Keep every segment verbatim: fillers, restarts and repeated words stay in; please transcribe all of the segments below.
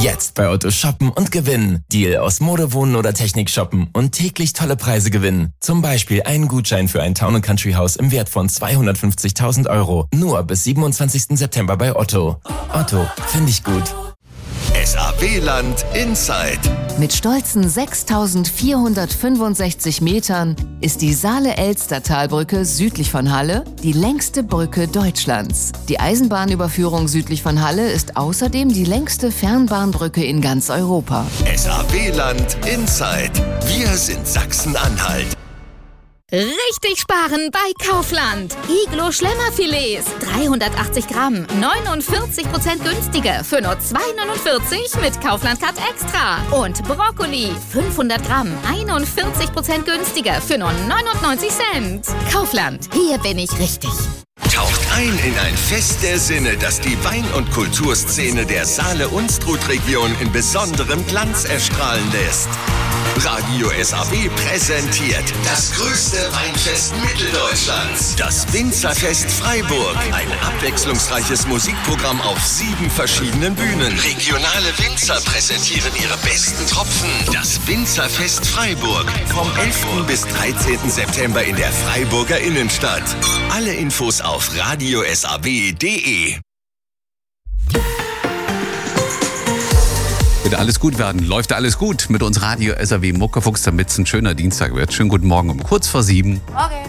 Jetzt bei Otto shoppen und gewinnen. Deal aus Mode, Wohnen oder Technik shoppen und täglich tolle Preise gewinnen. Zum Beispiel einen Gutschein für ein Town and Country Haus im Wert von zweihundertfünfzigtausend Euro. Nur bis siebenundzwanzigsten September bei Otto. Otto, finde ich gut. S A W-Land Inside. Mit stolzen sechstausendvierhundertfünfundsechzig Metern ist die Saale-Elster-Talbrücke südlich von Halle die längste Brücke Deutschlands. Die Eisenbahnüberführung südlich von Halle ist außerdem die längste Fernbahnbrücke in ganz Europa. S A W-Land Inside. Wir sind Sachsen-Anhalt. Richtig sparen bei Kaufland. Iglo Schlemmerfilets, dreihundertachtzig Gramm, neunundvierzig Prozent günstiger für nur zwei neunundvierzig mit Kaufland Cut Extra. Und Brokkoli, fünfhundert Gramm, einundvierzig Prozent günstiger für nur neunundneunzig Cent. Kaufland, hier bin ich richtig. Taucht ein in ein Fest der Sinne, das die Wein- und Kulturszene der Saale-Unstrut-Region in besonderem Glanz erstrahlen lässt. Radio S A W präsentiert das größte Weinfest Mitteldeutschlands, das Winzerfest Freiburg. Ein abwechslungsreiches Musikprogramm auf sieben verschiedenen Bühnen. Regionale Winzer präsentieren ihre besten Tropfen. Das Winzerfest Freiburg vom elften bis dreizehnten September in der Freiburger Innenstadt. Alle Infos auf radio s a w punkt d e. Wird alles gut werden? Läuft alles gut mit uns Radio S A W Muckefuchs, damit es ein schöner Dienstag wird. Schönen guten Morgen um kurz vor sieben. Morgen.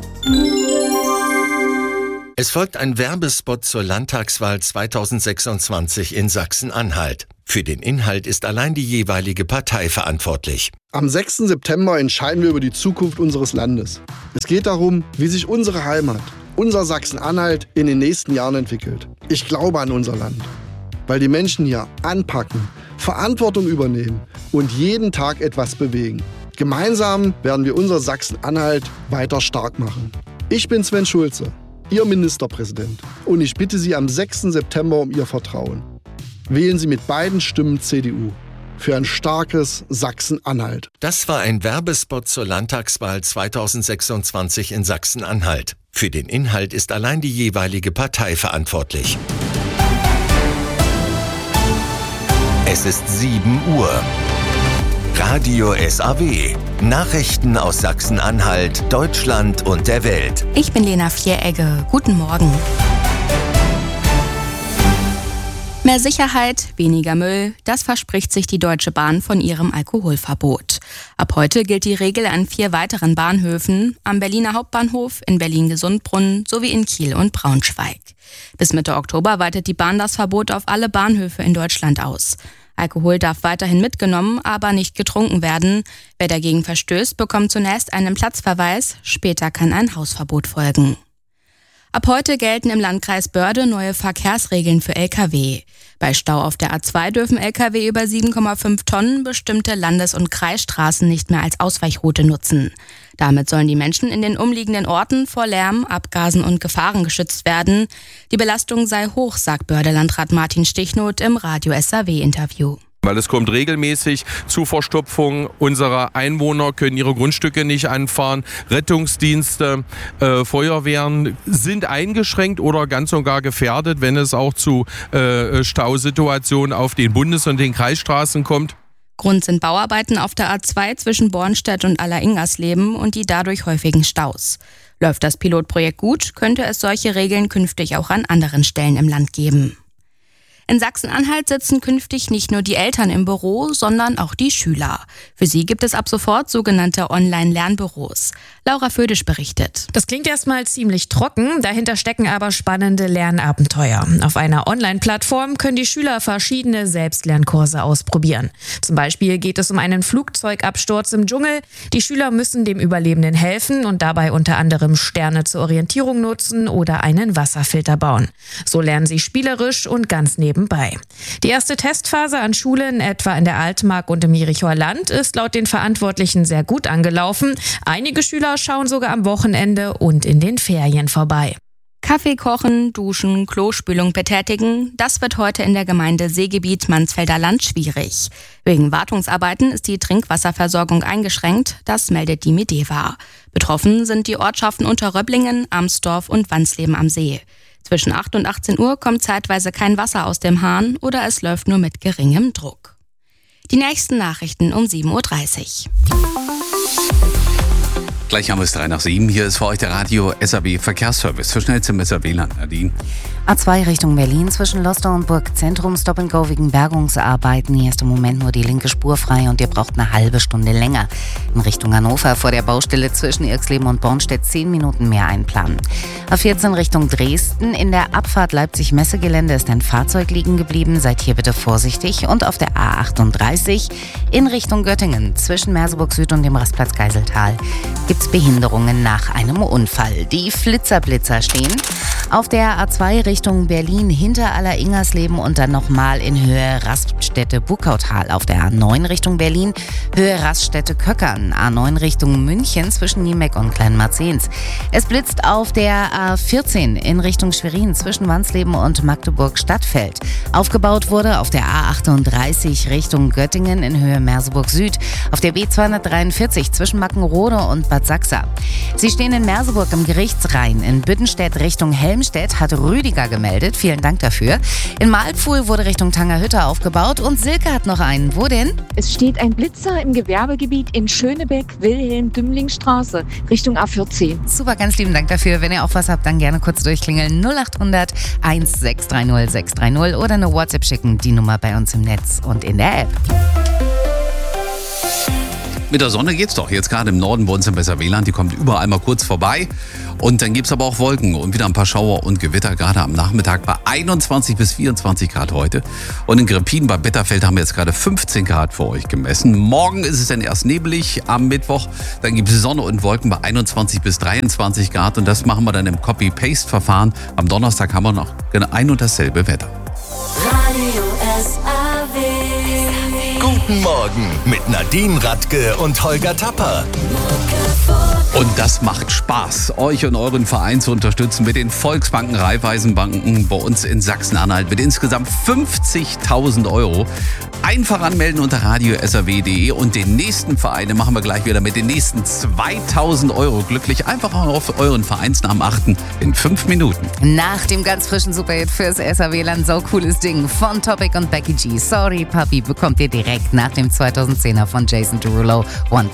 Es folgt ein Werbespot zur Landtagswahl zweitausendsechsundzwanzig in Sachsen-Anhalt. Für den Inhalt ist allein die jeweilige Partei verantwortlich. Am sechsten September entscheiden wir über die Zukunft unseres Landes. Es geht darum, wie sich unsere Heimat, unser Sachsen-Anhalt in den nächsten Jahren entwickelt. Ich glaube an unser Land, weil die Menschen hier anpacken, Verantwortung übernehmen und jeden Tag etwas bewegen. Gemeinsam werden wir unser Sachsen-Anhalt weiter stark machen. Ich bin Sven Schulze, Ihr Ministerpräsident, und ich bitte Sie am sechsten September um Ihr Vertrauen. Wählen Sie mit beiden Stimmen C D U für ein starkes Sachsen-Anhalt. Das war ein Werbespot zur Landtagswahl zweitausendsechsundzwanzig in Sachsen-Anhalt. Für den Inhalt ist allein die jeweilige Partei verantwortlich. Es ist sieben Uhr. Radio S A W. Nachrichten aus Sachsen-Anhalt, Deutschland und der Welt. Ich bin Lena Vieregge. Guten Morgen. Mehr Sicherheit, weniger Müll, das verspricht sich die Deutsche Bahn von ihrem Alkoholverbot. Ab heute gilt die Regel an vier weiteren Bahnhöfen, am Berliner Hauptbahnhof, in Berlin-Gesundbrunnen sowie in Kiel und Braunschweig. Bis Mitte Oktober weitet die Bahn das Verbot auf alle Bahnhöfe in Deutschland aus. Alkohol darf weiterhin mitgenommen, aber nicht getrunken werden. Wer dagegen verstößt, bekommt zunächst einen Platzverweis, später kann ein Hausverbot folgen. Ab heute gelten im Landkreis Börde neue Verkehrsregeln für L K W. Bei Stau auf der A zwei dürfen L K W über sieben Komma fünf Tonnen bestimmte Landes- und Kreisstraßen nicht mehr als Ausweichroute nutzen. Damit sollen die Menschen in den umliegenden Orten vor Lärm, Abgasen und Gefahren geschützt werden. Die Belastung sei hoch, sagt Börde-Landrat Martin Stichnoth im Radio S A W-Interview. Weil es kommt regelmäßig zu Verstopfung. Unsere Einwohner können ihre Grundstücke nicht anfahren. Rettungsdienste, äh, Feuerwehren sind eingeschränkt oder ganz und gar gefährdet, wenn es auch zu äh, Stausituationen auf den Bundes- und den Kreisstraßen kommt. Grund sind Bauarbeiten auf der A zwei zwischen Bornstedt und Alleringersleben und die dadurch häufigen Staus. Läuft das Pilotprojekt gut, könnte es solche Regeln künftig auch an anderen Stellen im Land geben. In Sachsen-Anhalt sitzen künftig nicht nur die Eltern im Büro, sondern auch die Schüler. Für sie gibt es ab sofort sogenannte Online-Lernbüros. Laura Födisch berichtet. Das klingt erstmal ziemlich trocken, dahinter stecken aber spannende Lernabenteuer. Auf einer Online-Plattform können die Schüler verschiedene Selbstlernkurse ausprobieren. Zum Beispiel geht es um einen Flugzeugabsturz im Dschungel. Die Schüler müssen dem Überlebenden helfen und dabei unter anderem Sterne zur Orientierung nutzen oder einen Wasserfilter bauen. So lernen sie spielerisch und ganz nebenbei. Die erste Testphase an Schulen, etwa in der Altmark und im Jerichoer Land, ist laut den Verantwortlichen sehr gut angelaufen. Einige Schüler schauen sogar am Wochenende und in den Ferien vorbei. Kaffee kochen, duschen, Klospülung betätigen, das wird heute in der Gemeinde Seegebiet Mansfelder Land schwierig. Wegen Wartungsarbeiten ist die Trinkwasserversorgung eingeschränkt, das meldet die Medeva. Betroffen sind die Ortschaften Unterröblingen, Amsdorf und Wansleben am See. Zwischen acht und achtzehn Uhr kommt zeitweise kein Wasser aus dem Hahn oder es läuft nur mit geringem Druck. Die nächsten Nachrichten um sieben Uhr dreißig. Gleich haben wir es drei nach sieben. Hier ist für euch der Radio S A B Verkehrsservice. Für schnellstem S A W-Land, Nadine. A zwei Richtung Berlin zwischen Loster und Burgzentrum. Stop and Go wegen Bergungsarbeiten. Hier ist im Moment nur die linke Spur frei und ihr braucht eine halbe Stunde länger. In Richtung Hannover vor der Baustelle zwischen Irxleben und Bornstedt zehn Minuten mehr einplanen. A vierzehn Richtung Dresden. In der Abfahrt Leipzig-Messegelände ist ein Fahrzeug liegen geblieben. Seid hier bitte vorsichtig. Und auf der A achtunddreißig in Richtung Göttingen zwischen Merseburg Süd und dem Rastplatz Geiseltal gibt es Behinderungen nach einem Unfall. Die Flitzerblitzer stehen auf der A zwei Richtung Berlin hinter Aller-Ingersleben und dann nochmal in Höhe Raststätte-Buckautal. Auf der A neun Richtung Berlin Höhe Raststätte-Köckern. A neun Richtung München zwischen Niemeck und Kleinmarzens. Es blitzt auf der A vierzehn in Richtung Schwerin zwischen Wansleben und Magdeburg-Stadtfeld. Aufgebaut wurde auf der A achtunddreißig Richtung Göttingen in Höhe Merseburg Süd. Auf der B zweihundertdreiundvierzig zwischen Mackenrode und Bad Sachsa. Sie stehen in Merseburg im Gerichtsrhein. In Büttenstedt Richtung Helmstedt hat Rüdiger gemeldet. Vielen Dank dafür. In Mahlpfuhl wurde Richtung Tangerhütte aufgebaut und Silke hat noch einen. Wo denn? Es steht ein Blitzer im Gewerbegebiet in Schönebeck-Wilhelm-Dümling-Straße Richtung A vierzehn. Super, ganz lieben Dank dafür. Wenn ihr auch was habt, dann gerne kurz durchklingeln. null achthundert sechshundert dreißig sechshundert oder eine WhatsApp schicken. Die Nummer bei uns im Netz und in der App. Mit der Sonne geht's doch. Jetzt gerade im Norden bei uns im S A W-Land. Die kommt überall mal kurz vorbei. Und dann gibt's aber auch Wolken und wieder ein paar Schauer und Gewitter, gerade am Nachmittag bei einundzwanzig bis vierundzwanzig Grad heute. Und in Grepin bei Bitterfeld haben wir jetzt gerade fünfzehn Grad für euch gemessen. Morgen ist es dann erst nebelig am Mittwoch. Dann gibt es Sonne und Wolken bei einundzwanzig bis dreiundzwanzig Grad. Und das machen wir dann im Copy-Paste-Verfahren. Am Donnerstag haben wir noch ein und dasselbe Wetter. Radio S A W. Guten Morgen mit Nadine Radke und Holger Tapper. Und das macht Spaß, euch und euren Verein zu unterstützen mit den Volksbanken, Raiffeisenbanken bei uns in Sachsen-Anhalt mit insgesamt fünfzigtausend Euro. Einfach anmelden unter radio s a w punkt d e und den nächsten Verein machen wir gleich wieder mit den nächsten zweitausend Euro glücklich. Einfach auf euren Vereinsnamen achten in fünf Minuten. Nach dem ganz frischen Superhit fürs S A W-Land, so cooles Ding von Topic und Becky G. Sorry Papi bekommt ihr direkt nach dem zweitausendzehner von Jason Derulo. One